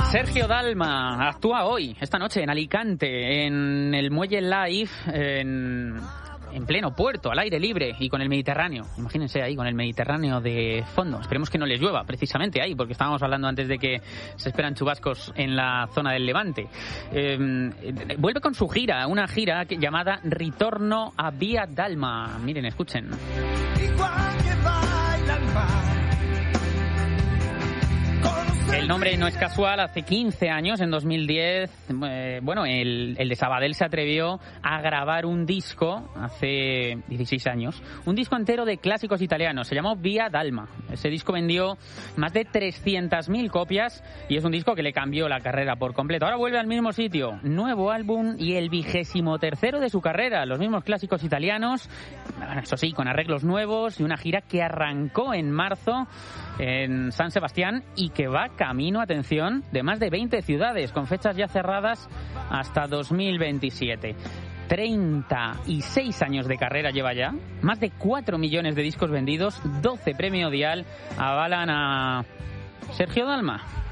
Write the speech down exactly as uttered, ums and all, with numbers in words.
Sergio Dalma actúa hoy, esta noche, en Alicante, en el Muelle Live, en, en pleno puerto, al aire libre y con el Mediterráneo. Imagínense ahí, con el Mediterráneo de fondo. Esperemos que no les llueva, precisamente ahí, porque estábamos hablando antes de que se esperan chubascos en la zona del Levante. Eh, vuelve con su gira, una gira llamada Ritorno a Via Dalma. Miren, escuchen. Igual que baila el mar. El nombre no es casual. Hace quince años, en dos mil diez, eh, bueno, el, el de Sabadell se atrevió a grabar un disco, hace dieciséis años, un disco entero de clásicos italianos. Se llamó Via Dalma. Ese disco vendió más de trescientas mil copias y es un disco que le cambió la carrera por completo. Ahora vuelve al mismo sitio. Nuevo álbum y el vigésimo tercero de su carrera. Los mismos clásicos italianos, eso sí, con arreglos nuevos y una gira que arrancó en marzo en San Sebastián y que va camino, atención, de más de veinte ciudades, con fechas ya cerradas hasta dos mil veintisiete. treinta y seis años de carrera lleva ya, más de cuatro millones de discos vendidos, doce premio Dial avalan a Sergio Dalma.